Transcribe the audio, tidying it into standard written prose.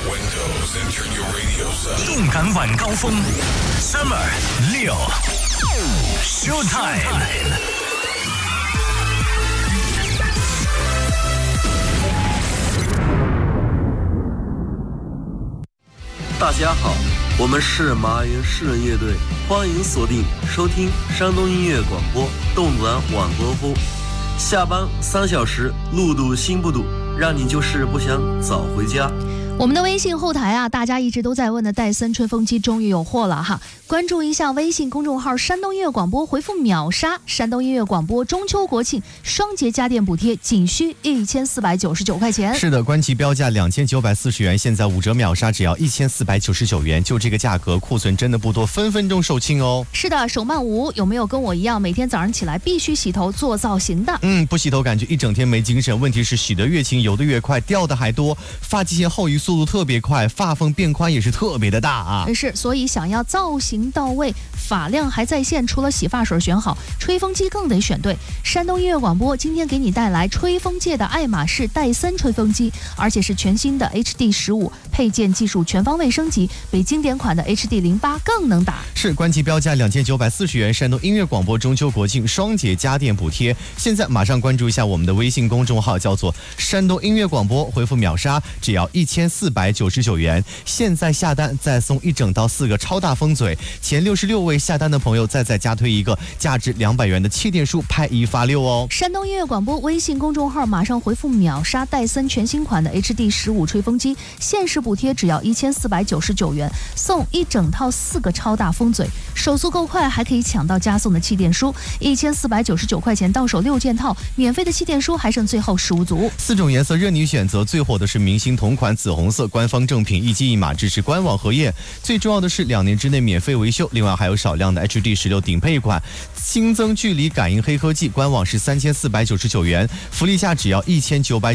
windows and turn your radios up. 动感晚高峰 Summer 6 Showtime。 大家好，我们是马云诗人乐队，欢迎锁定收听山东音乐广播动感晚高峰。下班3小时，路堵心不堵，让你就是不想早回家。 我们的微信后台啊，大家一直都在问的戴森吹风机终于有货了哈！关注一下微信公众号山东音乐广播，回复秒杀山东音乐广播中秋国庆双节家电补贴，仅需1499块钱。 是的，官旗标价2940元，现在5折秒杀只要1499元，就这个价格，库存真的不多，分分钟售罄哦。 是的，手慢无，有没有跟我一样每天早上起来必须洗头做造型的？ 不洗头感觉一整天没精神，问题是洗得越勤油得越快，掉的还多，发际线后移速度特别快，发缝变宽也是特别的大啊。 是，所以想要造型到位，发量还在线，除了洗发水选好，吹风机更得选对。山东音乐广播今天给你带来吹风界的爱马仕戴森吹风机，而且是全新的 HD15， 配件技术全方位升级，比经典款的 HD08 更能打。 是，官旗标价2940元，山东音乐广播中秋国庆双节家电补贴。现在马上关注一下我们的微信公众号，叫做山东音乐广播，回复秒杀只要1499元，现在下单再送1整到4个超大风嘴，前66位下单的朋友再加推一个价值200元的气垫书，拍1发6哦。 山东音乐广播微信公众号马上回复秒杀戴森全新款的 HD15 吹风机，限时补贴只要1499元，送1整套4个超大风嘴，手速够快还可以抢到加送的气垫书，1499块钱到手6件套，免费的气垫书还剩最后15组 ，4种颜色任你选择，最火的是明星同款紫红色，官方正品，一机一码，支持官网核验，最重要的是2年之内免费维修，另外还有少量的 HD16 顶配款，新增距离感应黑科技，官网是3499元，福利价只要1999